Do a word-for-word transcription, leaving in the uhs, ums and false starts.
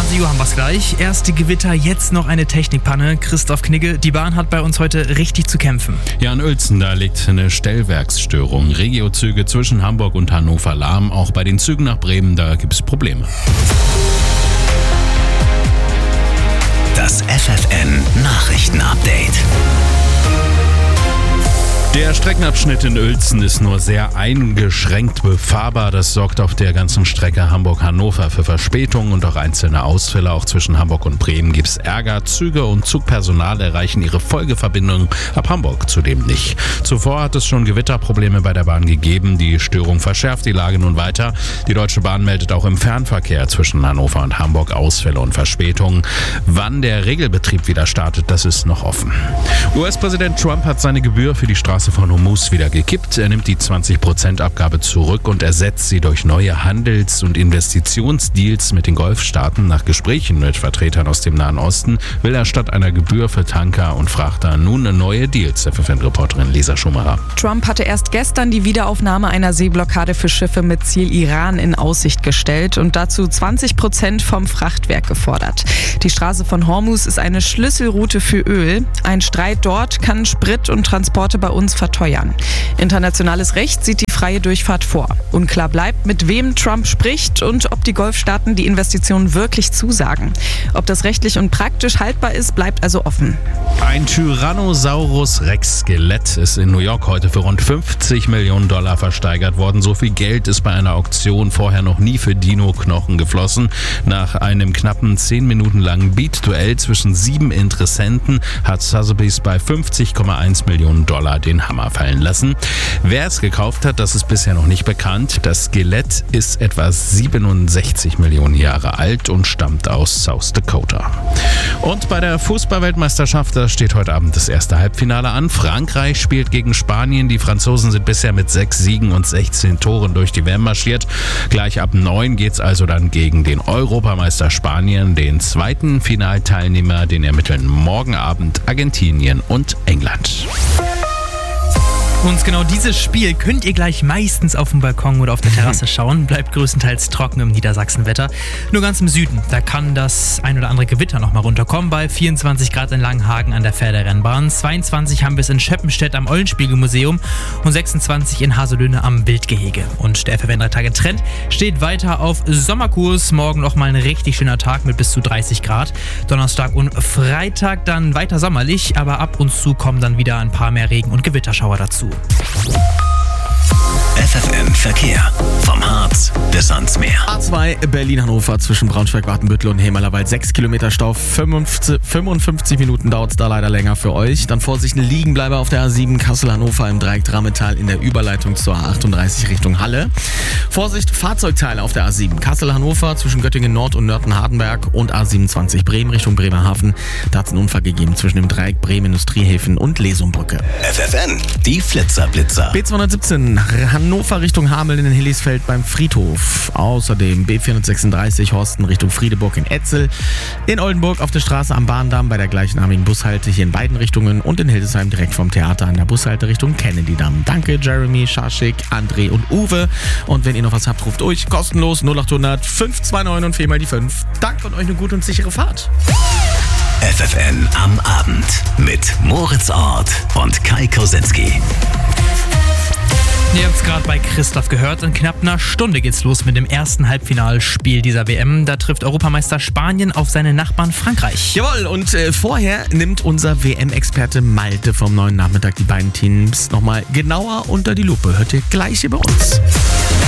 Radio haben wir es gleich. Erste Gewitter, jetzt noch eine Technikpanne. Christoph Knigge, die Bahn hat bei uns heute richtig zu kämpfen. Ja, in Uelzen, da liegt eine Stellwerksstörung. Regiozüge zwischen Hamburg und Hannover lahm. Auch bei den Zügen nach Bremen, da gibt es Probleme. Das F F N Nachrichtenupdate. Der Streckenabschnitt in Uelzen ist nur sehr eingeschränkt befahrbar. Das sorgt auf der ganzen Strecke Hamburg-Hannover für Verspätungen und auch einzelne Ausfälle. Auch zwischen Hamburg und Bremen gibt es Ärger. Züge und Zugpersonal erreichen ihre Folgeverbindung ab Hamburg zudem nicht. Zuvor hat es schon Gewitterprobleme bei der Bahn gegeben. Die Störung verschärft die Lage nun weiter. Die Deutsche Bahn meldet auch im Fernverkehr zwischen Hannover und Hamburg Ausfälle und Verspätungen. Wann der Regelbetrieb wieder startet, das ist noch offen. U S-Präsident Trump hat seine Gebühr für die Straße von Hormuz wieder gekippt. Er nimmt die zwanzig Prozent Abgabe zurück und ersetzt sie durch neue Handels- und Investitionsdeals mit den Golfstaaten. Nach Gesprächen mit Vertretern aus dem Nahen Osten will er statt einer Gebühr für Tanker und Frachter nun neue Deals. F F N-Reporterin Lisa Schumacher. Trump hatte erst gestern die Wiederaufnahme einer Seeblockade für Schiffe mit Ziel Iran in Aussicht gestellt und dazu zwanzig Prozent vom Frachtwerk gefordert. Die Straße von Hormuz ist eine Schlüsselroute für Öl. Ein Streit dort kann Sprit und Transporte bei uns verteuern. Internationales Recht sieht die freie Durchfahrt vor. Unklar bleibt, mit wem Trump spricht und ob die Golfstaaten die Investitionen wirklich zusagen. Ob das rechtlich und praktisch haltbar ist, bleibt also offen. Ein Tyrannosaurus Rex Skelett ist in New York heute für rund fünfzig Millionen Dollar versteigert worden. So viel Geld ist bei einer Auktion vorher noch nie für Dino-Knochen geflossen. Nach einem knappen zehn Minuten langen Beat-Duell zwischen sieben Interessenten hat Sotheby's bei fünfzig Komma eins Millionen Dollar den Hammer fallen lassen. Wer es gekauft hat, das ist bisher noch nicht bekannt. Das Skelett ist etwa siebenundsechzig Millionen Jahre alt und stammt aus South Dakota. Und bei der Fußballweltmeisterschaft, da steht heute Abend das erste Halbfinale an. Frankreich spielt gegen Spanien. Die Franzosen sind bisher mit sechs Siegen und sechzehn Toren durch die W M marschiert. Gleich ab neun geht's also dann gegen den Europameister Spanien, den zweiten Finalteilnehmer, den ermitteln morgen Abend Argentinien und England. Und genau dieses Spiel könnt ihr gleich meistens auf dem Balkon oder auf der Terrasse schauen. Bleibt größtenteils trocken im Niedersachsenwetter. Nur ganz im Süden, da kann das ein oder andere Gewitter noch mal runterkommen. Bei vierundzwanzig Grad in Langenhagen an der Pferderennbahn. zweiundzwanzig haben wir es in Schöppenstedt am Eulenspiegel-Museum und sechsundzwanzig in Haselöhne am Wildgehege. Und der F F N drei Tage Trend steht weiter auf Sommerkurs. Morgen noch mal ein richtig schöner Tag mit bis zu dreißig Grad. Donnerstag und Freitag dann weiter sommerlich, aber ab und zu kommen dann wieder ein paar mehr Regen- und Gewitterschauer dazu. F F N Verkehr. Vom Harz bis ans Meer. A zwei Berlin-Hannover zwischen Braunschweig-Watenbüttel und Hemerlerwald. sechs Kilometer Stau, fünfundfünfzig Minuten dauert es da leider länger für euch. Dann Vorsicht, ein Liegenbleiber auf der A sieben Kassel-Hannover im Dreieck Drammetal in der Überleitung zur A achtunddreißig Richtung Halle. Vorsicht, Fahrzeugteile auf der A sieben Kassel-Hannover zwischen Göttingen-Nord und Nörten-Hardenberg und A siebenundzwanzig Bremen Richtung Bremerhaven. Da hat es einen Unfall gegeben zwischen dem Dreieck Bremen-Industriehäfen und Lesumbrücke. F F N, die Flitzer-Blitzer. B zweihundertsiebzehn Hannover Richtung Hameln in Hillisfeld beim Friedhof. Außerdem B vierhundertsechsunddreißig Horsten Richtung Friedeburg in Etzel. In Oldenburg auf der Straße am Bahndamm bei der gleichnamigen Bushalte hier in beiden Richtungen. Und in Hildesheim direkt vom Theater an der Bushalte Richtung Kennedy-Damm. Danke Jeremy, Schaschik, André und Uwe. Und wenn ihr noch was habt, ruft euch kostenlos null achthundert fünf zwei neun und viermal die fünf. Danke und euch eine gute und sichere Fahrt. F F N am Abend mit Moritz Ort und Kai Kosinski. Ihr habt es gerade bei Christoph gehört. In knapp einer Stunde geht's los mit dem ersten Halbfinalspiel dieser W M. Da trifft Europameister Spanien auf seine Nachbarn Frankreich. Jawohl, und äh, vorher nimmt unser W M-Experte Malte vom neuen Nachmittag die beiden Teams nochmal genauer unter die Lupe. Hört ihr gleich hier bei uns.